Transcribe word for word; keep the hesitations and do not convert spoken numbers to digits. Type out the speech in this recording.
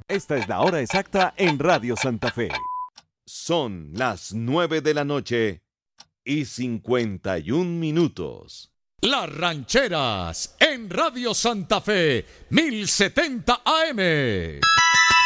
Esta es la hora exacta en Radio Santa Fe. Son las nueve de la noche y cincuenta y un minutos. Las Rancheras en Radio Santa Fe, mil setenta A M.